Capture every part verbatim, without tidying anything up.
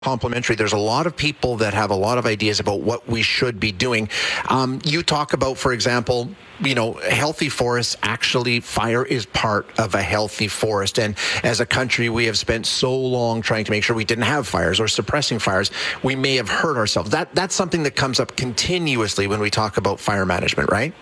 Complimentary. There's a lot of people that have a lot of ideas about what we should be doing. Um, you talk about, for example, you know, healthy forests. Actually, fire is part of a healthy forest. And as a country, we have spent so long trying to make sure we didn't have fires or suppressing fires. We may have hurt ourselves. That that's something that comes up continuously when we talk about fire management, right?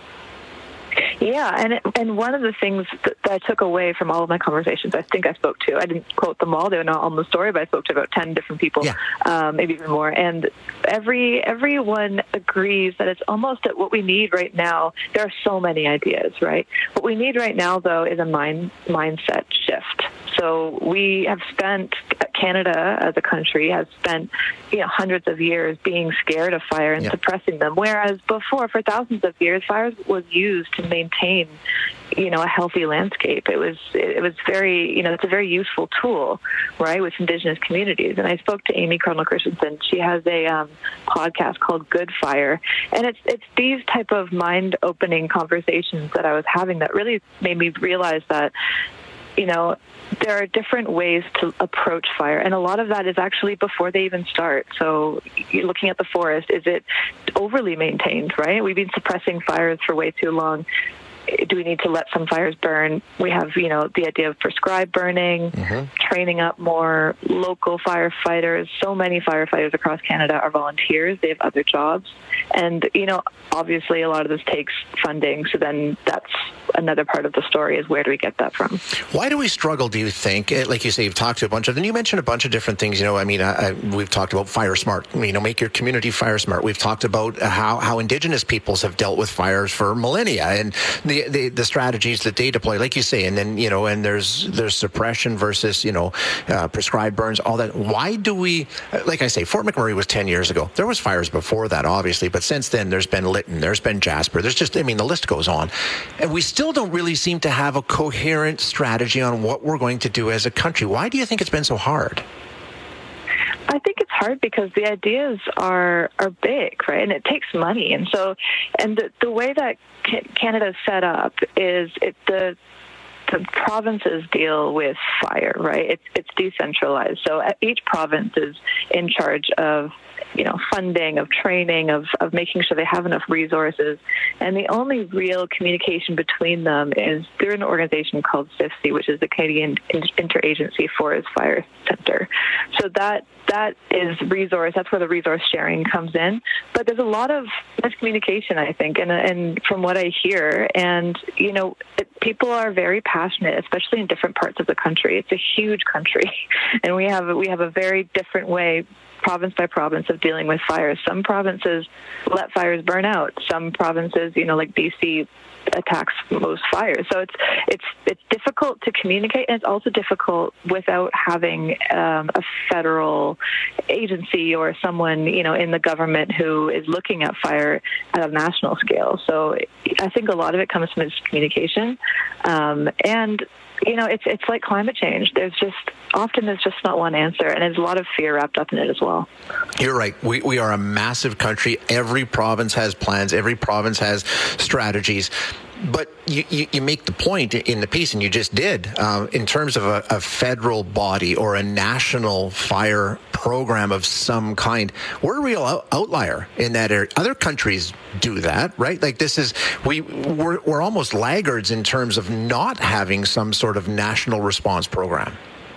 Yeah, and it, and one of the things that, that I took away from all of my conversations, I think I spoke to, I didn't quote them all, they were not on the story, but I spoke to about ten different people, yeah. um, maybe even more, and every everyone agrees that it's almost at what we need right now. There are so many ideas, right? What we need right now, though, is a mind mindset shift. So we have spent, Canada as a country has spent, you know, hundreds of years being scared of fire and yeah. suppressing them, whereas before, for thousands of years, fire was used to maintain, you know, a healthy landscape. It was, it was very, you know, it's a very useful tool, right, with Indigenous communities. And I spoke to Amy Cardinal Christensen. She has a um, podcast called Good Fire, and it's it's these type of mind-opening conversations that I was having that really made me realize that, you know, there are different ways to approach fire, and a lot of that is actually before they even start. So you're looking at the forest, is it overly maintained, right? We've been suppressing fires for way too long. Do we need to let some fires burn? We have, you know, the idea of prescribed burning, mm-hmm. training up more local firefighters. So many firefighters across Canada are volunteers. They have other jobs. And, you know, obviously a lot of this takes funding. So then that's another part of the story, is where do we get that from? Why do we struggle, do you think? Like you say, you've talked to a bunch of, and you mentioned a bunch of different things. You know, I mean, I, I, we've talked about fire smart, you know, make your community fire smart. We've talked about how, how Indigenous peoples have dealt with fires for millennia, and the, the the strategies that they deploy, like you say, and then, you know, and there's there's suppression versus, you know, uh, prescribed burns, all that. Why do we, like I say, Fort McMurray was ten years ago. There was fires before that, obviously, but since then there's been Lytton, there's been Jasper, there's just, I mean, the list goes on. And we still don't really seem to have a coherent strategy on what we're going to do as a country. Why do you think it's been so hard? I think it's hard because the ideas are are big, right? And it takes money. And so, and the, the way that Canada is set up is it, the the provinces deal with fire, right? It's it's decentralized. So each province is in charge of, you know, funding, of training, of, of making sure they have enough resources. And the only real communication between them is through an organization called C I F C, which is the Canadian Interagency Forest Fire Center. So that that is resource, that's where the resource sharing comes in. But there's a lot of miscommunication, I think, and, and from what I hear. And, you know, people are very passionate, especially in different parts of the country. It's a huge country, and we have we have a very different way, province by province, of dealing with fires. Some provinces let fires burn out. Some provinces, you know, like B C, attacks most fires. So it's it's it's difficult to communicate, and it's also difficult without having um, a federal agency or someone, you know, in the government who is looking at fire at a national scale. So I think a lot of it comes from miscommunication, um, and you know, it's it's like climate change. There's just often there's just not one answer, and there's a lot of fear wrapped up in it as well. You're right. We we are a massive country. Every province has plans. Every province has strategies. But you, you, you make the point in the piece, and you just did, uh, in terms of a, a federal body or a national fire program of some kind. We're a real out- outlier in that area. Other countries do that, right? Like this is, we, we're, we're almost laggards in terms of not having some sort of national response program.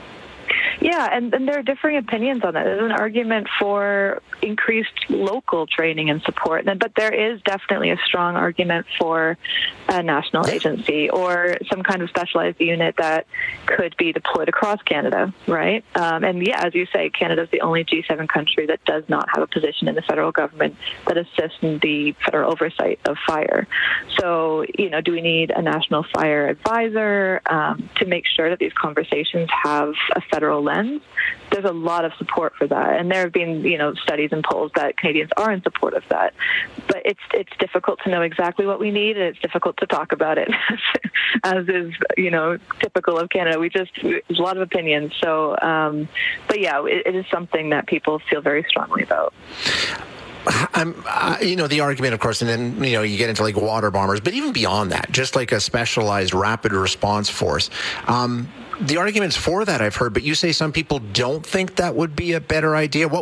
Yeah, and, and there are differing opinions on that. There's an argument for increased local training and support, but there is definitely a strong argument for a national agency or some kind of specialized unit that could be deployed across Canada, right? Um, and yeah, as you say, Canada is the only G seven country that does not have a position in the federal government that assists in the federal oversight of fire. So, you know, do we need a national fire advisor um, to make sure that these conversations have a federal lens? There's a lot of support for that, and there have been, you know, studies and polls that Canadians are in support of that. But it's it's difficult to know exactly what we need, and it's difficult to talk about it, as is, you know, typical of Canada. We just there's a lot of opinions. So, um, but yeah, it, it is something that people feel very strongly about. I'm, uh, you know, the argument, of course, and then, you know, you get into like water bombers, but even beyond that, just like a specialized rapid response force. Um, the arguments for that I've heard, but you say some people don't think that would be a better idea. What